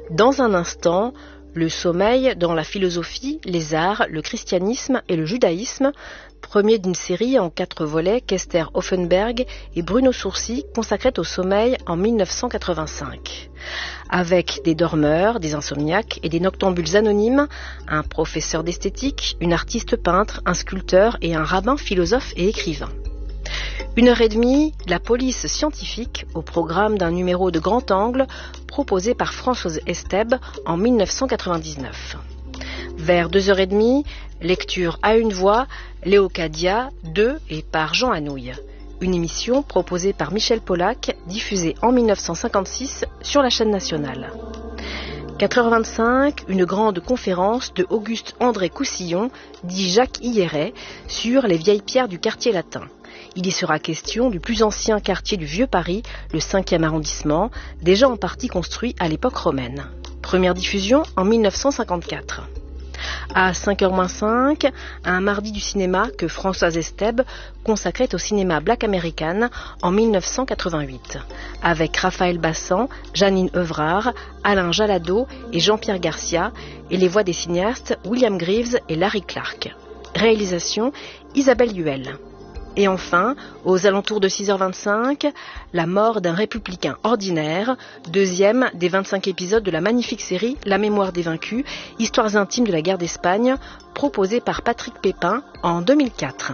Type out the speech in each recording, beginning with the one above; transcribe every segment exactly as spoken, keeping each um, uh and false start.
Dans un instant, le sommeil dans la philosophie, les arts, le christianisme et le judaïsme, premier d'une série en quatre volets qu'Esther Hoffenberg et Bruno Sourcy consacraient au sommeil en mille neuf cent quatre-vingt-cinq. Avec des dormeurs, des insomniaques et des noctambules anonymes, un professeur d'esthétique, une artiste peintre, un sculpteur et un rabbin philosophe et écrivain. Une heure et demie, la police scientifique au programme d'un numéro de grand angle proposé par Françoise Estèbe en mille neuf cent quatre-vingt-dix-neuf. Vers deux heures et demie, lecture à une voix, Léocadia de et par Jean Anouilh. Une émission proposée par Michel Polac, diffusée en mille neuf cent cinquante-six sur la chaîne nationale. quatre heures vingt-cinq, une grande conférence de Auguste André Coussillon, dit Jacques Hilleret, sur les vieilles pierres du quartier latin. Il y sera question du plus ancien quartier du Vieux-Paris, le cinquième arrondissement, déjà en partie construit à l'époque romaine. Première diffusion en mille neuf cent cinquante-quatre. À cinq heures moins cinq, un mardi du cinéma que Françoise Estèbe consacrait au cinéma Black American en mille neuf cent quatre-vingt-huit, avec Raphaël Bassan, Janine Evrard, Alain Jalado et Jean-Pierre Garcia, et les voix des cinéastes William Greaves et Larry Clark. Réalisation Isabelle Huel. Et enfin, aux alentours de six heures vingt-cinq, La mort d'un républicain ordinaire, deuxième des vingt-cinq épisodes de la magnifique série La mémoire des vaincus, histoires intimes de la guerre d'Espagne, proposée par Patrick Pépin en deux mille quatre.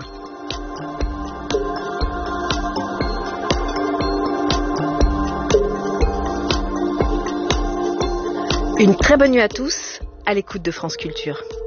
Une très bonne nuit à tous, à l'écoute de France Culture.